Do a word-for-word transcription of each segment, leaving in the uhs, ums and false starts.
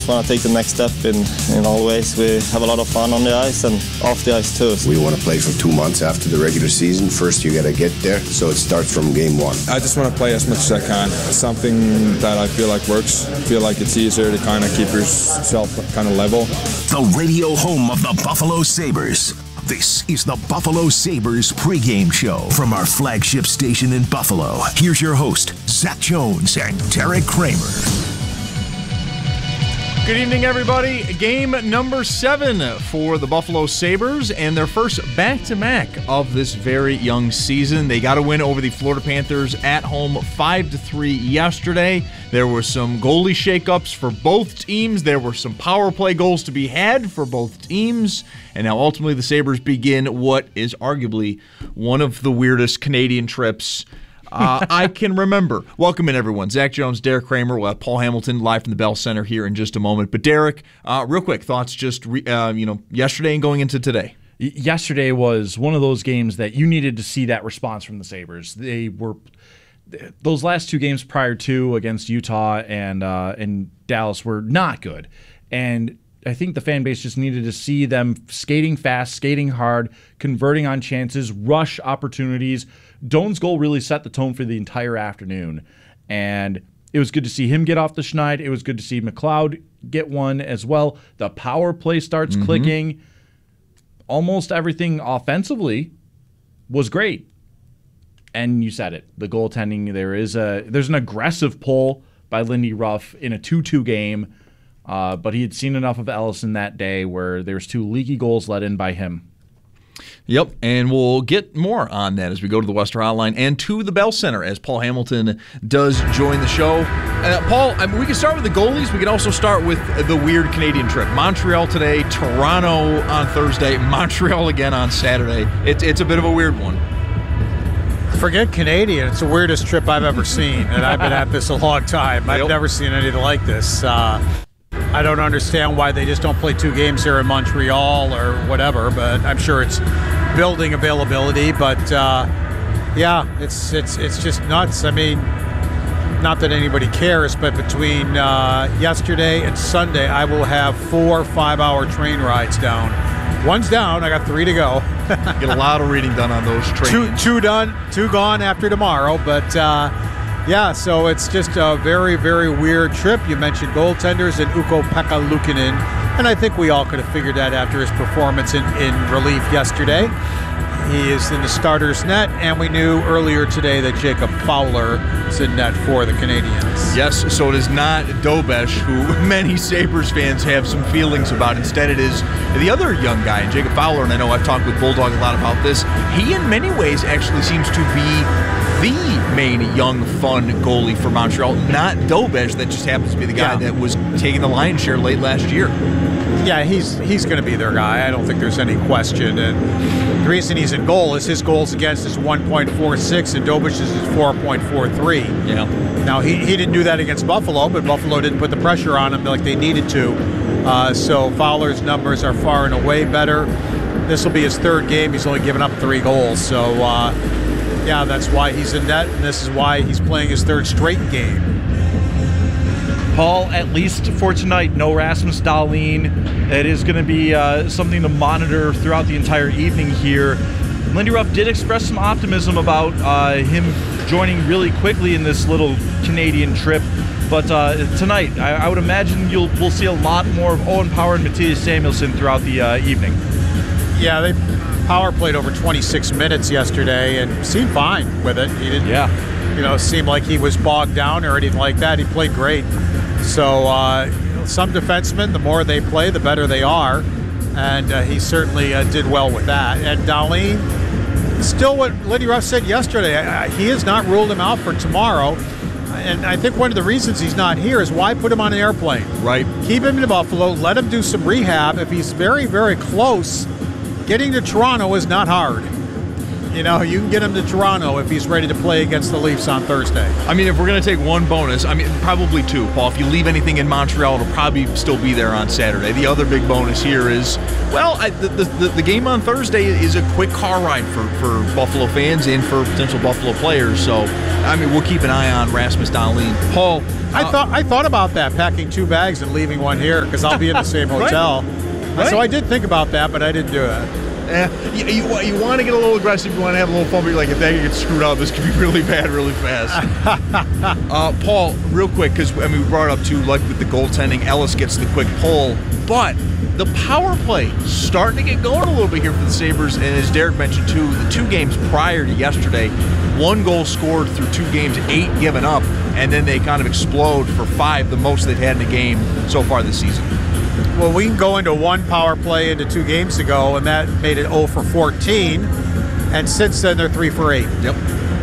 Want to take the next step in, in all ways. We have a lot of fun on the ice and off the ice too. We want to play for two months after the regular season. First you got to get there, so it starts from game one. I just want to play as much as I can. It's something that I feel like works. I feel like it's easier to kind of keep yourself kind of level. The radio home of the Buffalo Sabres. This is the Buffalo Sabres pregame show from our flagship station in Buffalo. Here's your host, Zach Jones and Derek Kramer. Good evening, everybody. Game number seven for the Buffalo Sabres and their first back-to-back of this very young season. They got a win over the Florida Panthers at home five to three yesterday. There were some goalie shakeups for both teams. There were some power play goals to be had for both teams. And now ultimately the Sabres begin what is arguably one of the weirdest Canadian trips Uh, I can remember. Welcome in, everyone. Zach Jones, Derek Kramer. We'll have Paul Hamilton live from the Bell Center here in just a moment. But Derek, uh, real quick thoughts just re, uh, you know yesterday and going into today. Yesterday was one of those games that you needed to see that response from the Sabres. They were those last two games prior to against Utah and uh, and Dallas were not good, and I think the fan base just needed to see them skating fast, skating hard, converting on chances, rush opportunities. Doan's goal really set the tone for the entire afternoon, and it was good to see him get off the schneid. It was good to see McLeod get one as well. The power play starts mm-hmm. clicking. Almost everything offensively was great. And you said it, the goaltending, there is a there's an aggressive pull by Lindy Ruff in a two two game, uh, but he had seen enough of Ellison that day where there's two leaky goals let in by him. Yep, and we'll get more on that as we go to the Western Hotline and to the Bell Center as Paul Hamilton does join the show. Uh, Paul, I mean, we can start with the goalies. We can also start with the weird Canadian trip. Montreal today, Toronto on Thursday, Montreal again on Saturday. It, it's a bit of a weird one. Forget Canadian. It's the weirdest trip I've ever seen, and I've been at this a long time. I've yep. never seen anything like this. Uh, I don't understand why they just don't play two games here in Montreal or whatever, but I'm sure it's building availability. But uh, yeah, it's it's it's just nuts. I mean, not that anybody cares, but between uh, yesterday and Sunday, I will have four five-hour train rides down. One's down. I got three to go. Get a lot of reading done on those trains. Two, two done, two gone after tomorrow, but. Uh, Yeah, so it's just a very, very weird trip. You mentioned goaltenders and Ukko-Pekka Luukkonen, and I think we all could have figured that after his performance in, in relief yesterday. He is in the starter's net, and we knew earlier today that Jacob Fowler is in net for the Canadians. Yes, so it is not Dobesh, who many Sabres fans have some feelings about. Instead, it is the other young guy, Jacob Fowler, and I know I've talked with Bulldog a lot about this. He, in many ways, actually seems to be the main young, fun goalie for Montreal, not Dobesh, that just happens to be the guy yeah. that was taking the lion's share late last year. Yeah, he's he's going to be their guy. I don't think there's any question. And the reason he's in goal is his goals against is one point four six and Dobesh's is four point four three. Yeah. Now, he, he didn't do that against Buffalo, but Buffalo didn't put the pressure on him like they needed to. Uh, so Fowler's numbers are far and away better. This will be his third game. He's only given up three goals. So, uh, yeah, that's why he's in net, and this is why he's playing his third straight game. Paul, at least for tonight, no Rasmus Dahlin. It is going to be uh, something to monitor throughout the entire evening here. Lindy Ruff did express some optimism about uh, him joining really quickly in this little Canadian trip. But uh, tonight, I, I would imagine you'll we'll see a lot more of Owen Power and Mattias Samuelsson throughout the uh, evening. Yeah, they Power played over twenty-six minutes yesterday and seemed fine with it. He didn't, yeah. you know, seem like he was bogged down or anything like that. He played great. So uh, some defensemen, the more they play, the better they are. And uh, he certainly uh, did well with that. And Dahlin, still what Lindy Ruff said yesterday, uh, he has not ruled him out for tomorrow. And I think one of the reasons he's not here is why put him on an airplane? Right. Keep him in Buffalo, let him do some rehab. If he's very, very close, getting to Toronto is not hard. You know, you can get him to Toronto if he's ready to play against the Leafs on Thursday. I mean, if we're going to take one bonus, I mean, probably two, Paul. If you leave anything in Montreal, it'll probably still be there on Saturday. The other big bonus here is, well, I, the, the, the game on Thursday is a quick car ride for, for Buffalo fans and for potential Buffalo players. So, I mean, we'll keep an eye on Rasmus Dahlin. Paul, I uh, thought I thought about that, packing two bags and leaving one here because I'll be in the same hotel. Right. So I did think about that, but I didn't do it. Eh, you, you, you want to get a little aggressive, you want to have a little fun, but you're like, if that gets screwed up, this could be really bad really fast. uh, Paul, real quick, because I mean, we brought it up too, like with the goaltending, Ellis gets the quick pull, but the power play starting to get going a little bit here for the Sabres, and as Derek mentioned too, the two games prior to yesterday, one goal scored through two games, eight given up, and then they kind of explode for five, the most they've had in a game so far this season. Well, we can go into one power play into two games ago, and that made it oh for fourteen. And since then, they're three for eight. Yep.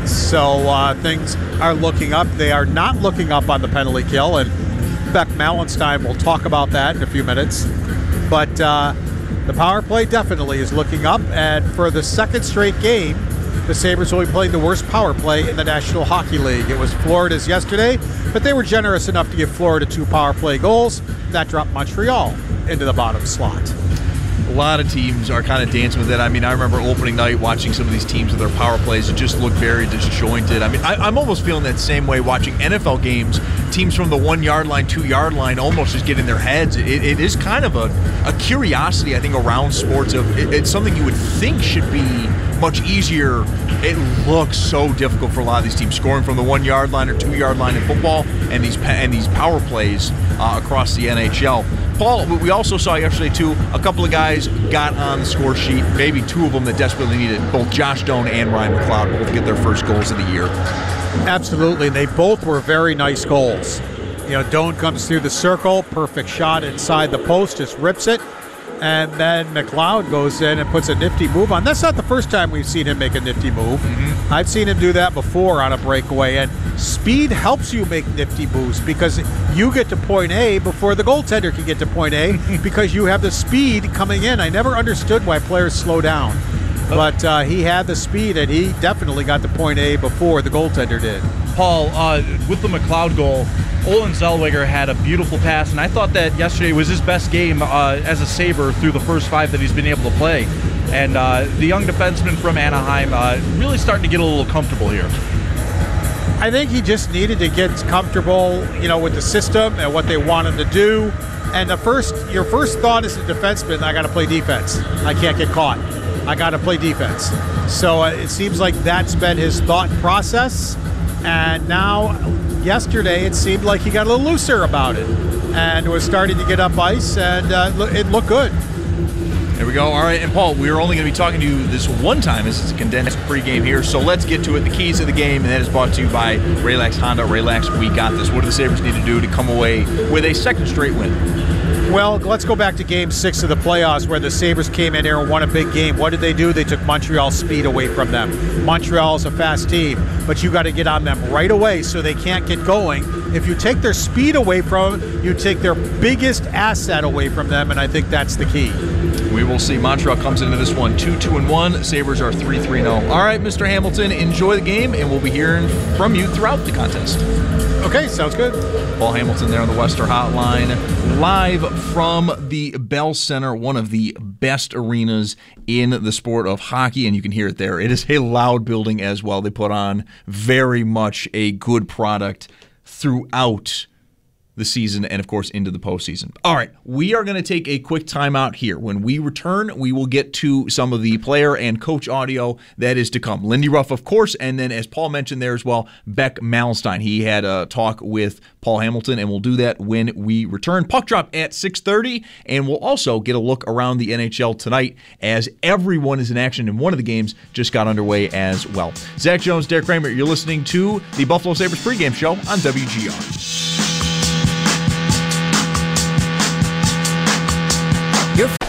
So uh, things are looking up. They are not looking up on the penalty kill, and Beck Malenstein will talk about that in a few minutes. But uh, the power play definitely is looking up, and for the second straight game, the Sabres will be playing the worst power play in the National Hockey League. It was Florida's yesterday, but they were generous enough to give Florida two power play goals. That dropped Montreal into the bottom slot. A lot of teams are kind of dancing with it. I mean, I remember opening night watching some of these teams with their power plays. It just looked very disjointed. I mean, I, I'm almost feeling that same way watching N F L games. Teams from the one-yard line, two-yard line almost just get in their heads. It, it is kind of a, a curiosity, I think, around sports. Of it, It's something you would think should be much easier. It looks so difficult for a lot of these teams, scoring from the one-yard line or two-yard line in football, and these and these power plays uh, across the N H L. Paul, we also saw yesterday, too, a couple of guys got on the score sheet, maybe two of them that desperately needed it. Both Josh Doan and Ryan McLeod both get their first goals of the year. Absolutely. They both were very nice goals. You know, Doan comes through the circle, perfect shot inside the post, just rips it. And then McLeod goes in and puts a nifty move on. That's not the first time we've seen him make a nifty move. Mm-hmm. I've seen him do that before on a breakaway. And speed helps you make nifty moves because you get to point A before the goaltender can get to point A because you have the speed coming in. I never understood why players slow down. But uh, he had the speed, and he definitely got to point A before the goaltender did. Paul, uh, with the McLeod goal, Olin Zellweger had a beautiful pass, and I thought that yesterday was his best game uh, as a Sabre through the first five that he's been able to play. And uh, the young defenseman from Anaheim uh, really starting to get a little comfortable here. I think he just needed to get comfortable, you know, with the system and what they want him to do. And the first, your first thought as a defenseman, I got to play defense. I can't get caught. I got to play defense. So uh, it seems like that's been his thought process. And now, yesterday, it seemed like he got a little looser about it and was starting to get up ice, and uh, it looked good. There we go. All right, and Paul, we are only going to be talking to you this one time. This is a condensed pregame here, so let's get to it. The keys of the game, and that is brought to you by Raylax Honda. Raylax, we got this. What do the Sabres need to do to come away with a second straight win? Well, let's go back to game six of the playoffs where the Sabres came in here and won a big game. What did they do? They took Montreal's speed away from them. Montreal is a fast team, but you got to get on them right away so they can't get going. If you take their speed away from them, you take their biggest asset away from them, and I think that's the key. We will see. Montreal comes into this one two two and one. Sabres are three three and oh. All right, Mister Hamilton, enjoy the game, and we'll be hearing from you throughout the contest. Okay, sounds good. Paul Hamilton there on the Western Hotline, live from the Bell Center, one of the best arenas in the sport of hockey, and you can hear it there. It is a loud building as well. They put on very much a good product throughout the season and, of course, into the postseason. All right, we are going to take a quick timeout here. When we return, we will get to some of the player and coach audio that is to come. Lindy Ruff, of course, and then, as Paul mentioned there as well, Beck Malenstein. He had a talk with Paul Hamilton, and we'll do that when we return. Puck drop at six thirty, and we'll also get a look around the N H L tonight as everyone is in action, and one of the games just got underway as well. Zach Jones, Derek Kramer, you're listening to the Buffalo Sabres pregame show on W G R.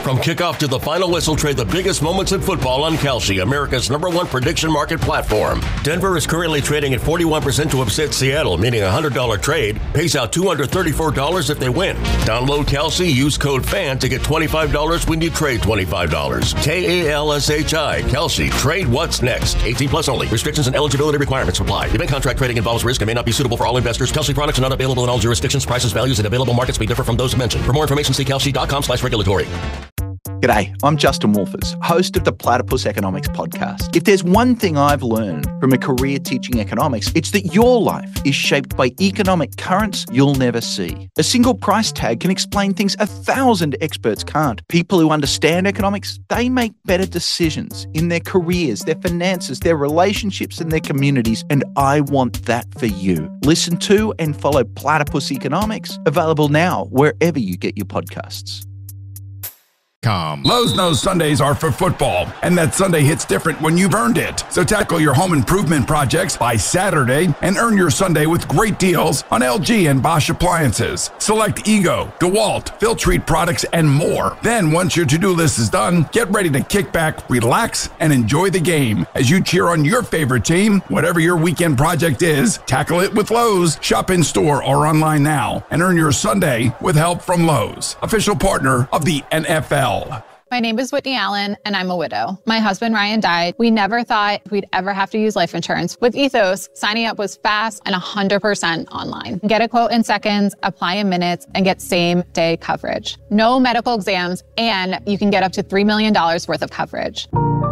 From kickoff to the final whistle, trade the biggest moments in football on Kalshi, America's number one prediction market platform. Denver is currently trading at forty-one percent to upset Seattle, meaning a one hundred dollars trade pays out two hundred thirty-four dollars if they win. Download Kalshi, use code FAN to get twenty-five dollars when you trade twenty-five dollars. K A L S H I, Kalshi. Trade what's next. eighteen plus only. Restrictions and eligibility requirements apply. Event contract trading involves risk and may not be suitable for all investors. Kalshi products are not available in all jurisdictions. Prices, values, and available markets may differ from those mentioned. For more information, see kalshi.com slash regulatory. G'day, I'm Justin Wolfers, host of the Platypus Economics podcast. If there's one thing I've learned from a career teaching economics, it's that your life is shaped by economic currents you'll never see. A single price tag can explain things a thousand experts can't. People who understand economics, they make better decisions in their careers, their finances, their relationships, and their communities, and I want that for you. Listen to and follow Platypus Economics, available now wherever you get your podcasts. Lowe's knows Sundays are for football, and that Sunday hits different when you've earned it. So tackle your home improvement projects by Saturday and earn your Sunday with great deals on L G and Bosch appliances. Select Ego, DeWalt, Filtrete products, and more. Then, once your to-do list is done, get ready to kick back, relax, and enjoy the game as you cheer on your favorite team. Whatever your weekend project is, tackle it with Lowe's. Shop in store or online now and earn your Sunday with help from Lowe's, official partner of the N F L. My name is Whitney Allen, and I'm a widow. My husband, Ryan, died. We never thought we'd ever have to use life insurance. With Ethos, signing up was fast and one hundred percent online. Get a quote in seconds, apply in minutes, and get same-day coverage. No medical exams, and you can get up to three million dollars worth of coverage.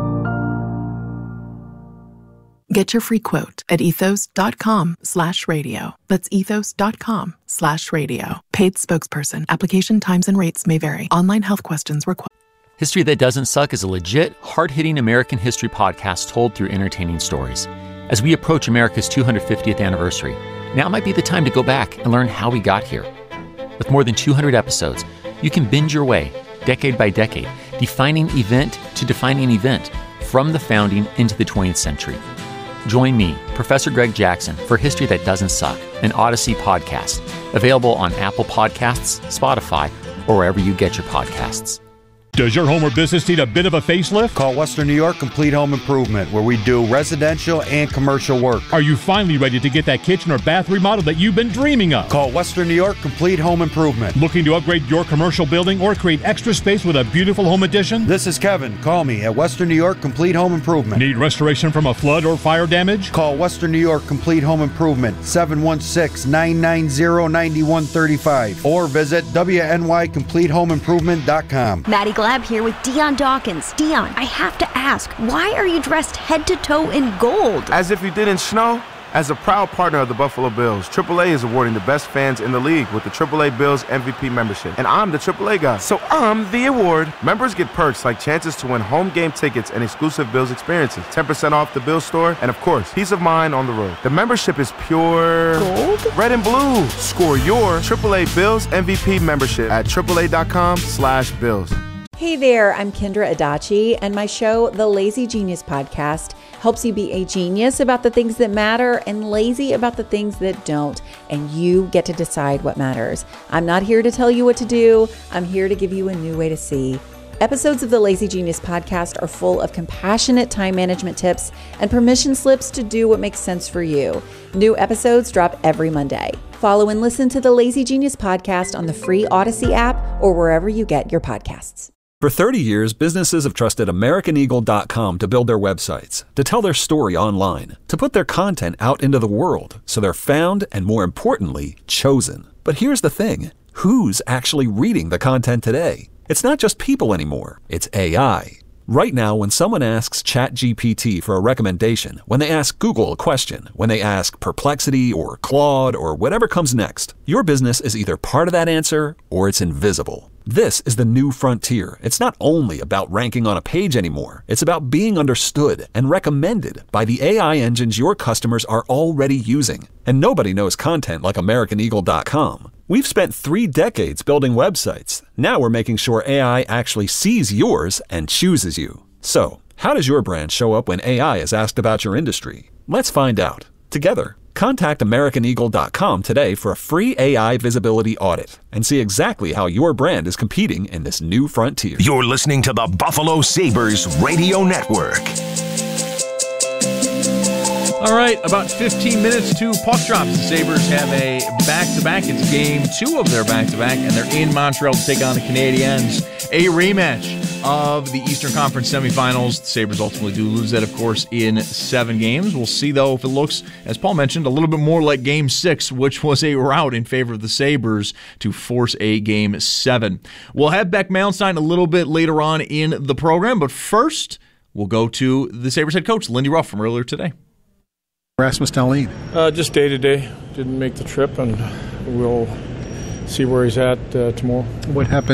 Get your free quote at ethos.com slash radio. That's ethos.com slash radio. Paid spokesperson. Application times and rates may vary. Online health questions required. History That Doesn't Suck is a legit, hard-hitting American history podcast told through entertaining stories. As we approach America's two hundred fiftieth anniversary, now might be the time to go back and learn how we got here. With more than two hundred episodes, you can binge your way, decade by decade, defining event to defining event, from the founding into the twentieth century. Join me, Professor Greg Jackson, for History That Doesn't Suck, an Odyssey podcast, available on Apple Podcasts, Spotify, or wherever you get your podcasts. Does your home or business need a bit of a facelift? Call Western New York Complete Home Improvement, where we do residential and commercial work. Are you finally ready to get that kitchen or bath remodel that you've been dreaming of? Call Western New York Complete Home Improvement. Looking to upgrade your commercial building or create extra space with a beautiful home addition? This is Kevin. Call me at Western New York Complete Home Improvement. Need restoration from a flood or fire damage? Call Western New York Complete Home Improvement, seven one six, nine nine zero, nine one three five, or visit W N Y complete home improvement dot com. Maddie Glab here with Dion Dawkins. Dion, I have to ask, why are you dressed head to toe in gold? As if you didn't know. As a proud partner of the Buffalo Bills, triple A is awarding the best fans in the league with the triple A Bills M V P membership. And I'm the triple A guy, so I'm the award. Members get perks like chances to win home game tickets and exclusive Bills experiences, ten percent off the Bills store, and of course, peace of mind on the road. The membership is pure gold, red and blue. Score your triple A Bills M V P membership at triple A dot com slash bills. Hey there, I'm Kendra Adachi, and my show, The Lazy Genius Podcast, helps you be a genius about the things that matter and lazy about the things that don't, and you get to decide what matters. I'm not here to tell you what to do. I'm here to give you a new way to see. Episodes of the Lazy Genius Podcast are full of compassionate time management tips and permission slips to do what makes sense for you. New episodes drop every Monday. Follow and listen to the Lazy Genius Podcast on the free Odyssey app or wherever you get your podcasts. For thirty years, businesses have trusted American Eagle dot com to build their websites, to tell their story online, to put their content out into the world so they're found and, more importantly, chosen. But here's the thing. Who's actually reading the content today? It's not just people anymore. It's A I. Right now, when someone asks ChatGPT for a recommendation, when they ask Google a question, when they ask Perplexity or Claude or whatever comes next, your business is either part of that answer or it's invisible. This is the new frontier. It's not only about ranking on a page anymore. It's about being understood and recommended by the A I engines your customers are already using. And nobody knows content like American Eagle dot com. We've spent three decades building websites. Now we're making sure A I actually sees yours and chooses you. So, how does your brand show up when A I is asked about your industry? Let's find out. Together. Contact American Eagle dot com today for a free A I visibility audit and see exactly how your brand is competing in this new frontier. You're listening to the Buffalo Sabres Radio Network. All right, about fifteen minutes to puck drops. The Sabres have a back-to-back. It's game two of their back-to-back, and they're in Montreal to take on the Canadiens. A rematch of the Eastern Conference semifinals. The Sabres ultimately do lose that, of course, in seven games. We'll see, though, if it looks, as Paul mentioned, a little bit more like Game six, which was a rout in favor of the Sabres to force a Game seven. We'll have Beck Malenstein a little bit later on in the program, but first, we'll go to the Sabres head coach, Lindy Ruff, from earlier today. Rasmus Dahlin. Uh, just day to day. Didn't make the trip, and we'll see where he's at uh, tomorrow. What happened